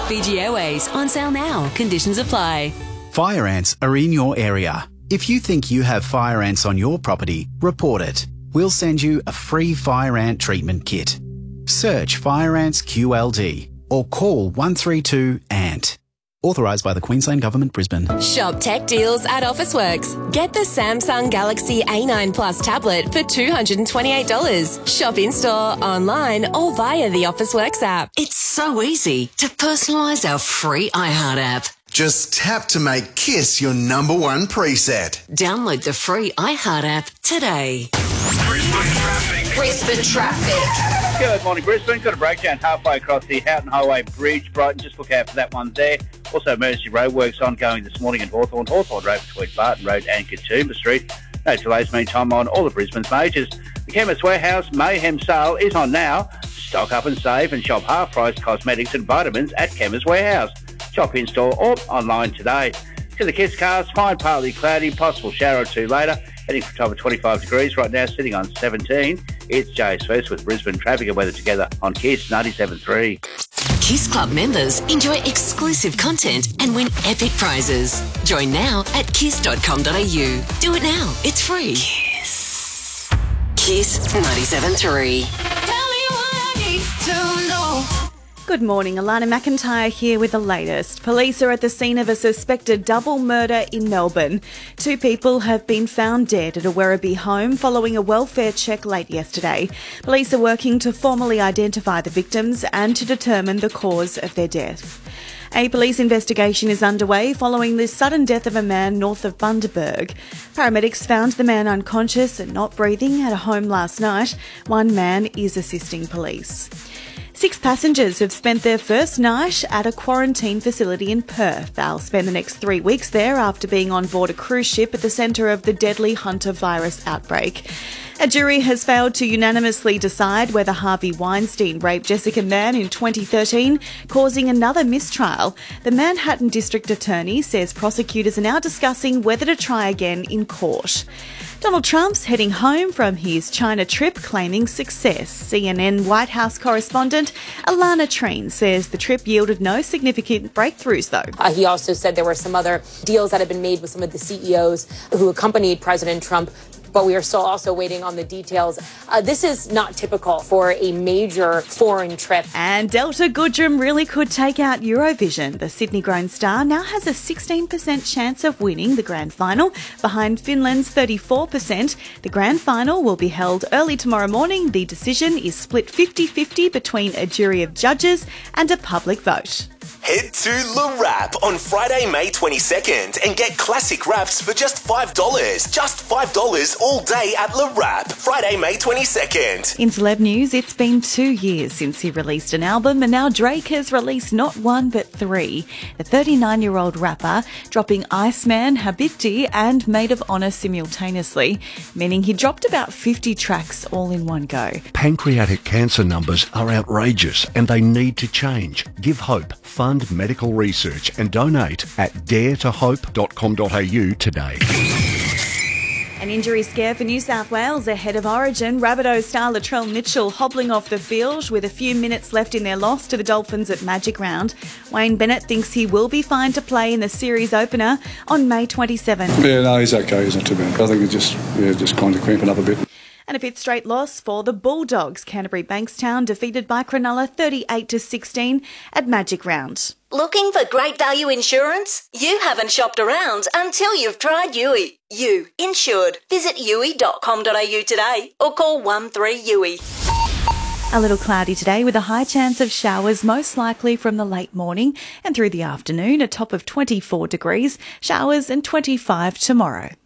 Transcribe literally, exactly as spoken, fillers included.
Fiji Airways, on sale now. Conditions apply. Fire ants are in your area. If you think you have fire ants on your property, report it. We'll send you a free fire ant treatment kit. Search Fire Ants Q L D or call one three two A N T. Authorised by the Queensland Government, Brisbane. Shop tech deals at Officeworks. Get the Samsung Galaxy A nine Plus tablet for two hundred twenty-eight dollars. Shop in-store, online or via the Officeworks app. It's so easy to personalise our free iHeart app. Just tap to make KISS your number one preset. Download the free iHeart app today. Brisbane traffic. Brisbane traffic. Good morning, Brisbane. Got a breakdown halfway across the Houghton Highway Bridge. Brighton, just look out for that one there. Also, emergency roadworks ongoing this morning in Hawthorn. Hawthorn Road between Barton Road and Katoomba Street. No delays meantime on all of Brisbane's majors. The Chemist Warehouse Mayhem Sale is on now. Stock up and save and shop half-price cosmetics and vitamins at Chemist Warehouse. Shop in-store or online today. To the KISS cars, fine partly cloudy, possible shower or two later. Heading for a top of twenty-five degrees right now, sitting on seventeen. It's Jace First with Brisbane traffic and weather together on KISS ninety-seven point three. KISS Club members enjoy exclusive content and win epic prizes. Join now at kiss dot com dot a u. Do it now. It's free. KISS. KISS ninety-seven point three. Tell me what I need to know. Good morning, Alana McIntyre here with the latest. Police are at the scene of a suspected double murder in Melbourne. Two people have been found dead at a Werribee home following a welfare check late yesterday. Police are working to formally identify the victims and to determine the cause of their death. A police investigation is underway following the sudden death of a man north of Bundaberg. Paramedics found the man unconscious and not breathing at a home last night. One man is assisting police. Six passengers have spent their first night at a quarantine facility in Perth. They'll spend the next three weeks there after being on board a cruise ship at the centre of the deadly Hunter virus outbreak. A jury has failed to unanimously decide whether Harvey Weinstein raped Jessica Mann in twenty thirteen, causing another mistrial. The Manhattan District Attorney says prosecutors are now discussing whether to try again in court. Donald Trump's heading home from his China trip, claiming success. C N N White House correspondent Alana Treen says the trip yielded no significant breakthroughs, though. Uh, he also said there were some other deals that had been made with some of the C E Os who accompanied President Trump, but we are still also waiting on the details. Uh, this is not typical for a major foreign trip. And Delta Goodrem really could take out Eurovision. The Sydney-grown star now has a sixteen percent chance of winning the grand final, behind Finland's thirty-four percent. The grand final will be held early tomorrow morning. The decision is split fifty-fifty between a jury of judges and a public vote. Head to Le Wrap on Friday, May twenty-second and get classic wraps for just five dollars. Just five dollars all day at Le Wrap. Friday, May twenty-second. In celeb news, it's been two years since he released an album, and now Drake has released not one but three. The thirty-nine-year-old rapper dropping Iceman, Habibti and Maid of Honor simultaneously, meaning he dropped about fifty tracks all in one go. Pancreatic cancer numbers are outrageous and they need to change. Give hope. Fund medical research and donate at dare to hope dot com dot a u today. An injury scare for New South Wales ahead of Origin. Rabbitohs star Latrell Mitchell hobbling off the field with a few minutes left in their loss to the Dolphins at Magic Round. Wayne Bennett thinks he will be fine to play in the series opener on May twenty-seventh. Yeah, no, he's okay. He's not too bad. I think it's just, yeah, just kind of cramping up a bit. And a fifth straight loss for the Bulldogs. Canterbury Bankstown defeated by Cronulla thirty-eight to sixteen at Magic Round. Looking for great value insurance? You haven't shopped around until you've tried U I. You insured. Visit u i dot com dot a u today or call one three U I. A little cloudy today with a high chance of showers, most likely from the late morning and through the afternoon. A top of twenty-four degrees, showers and twenty-five tomorrow.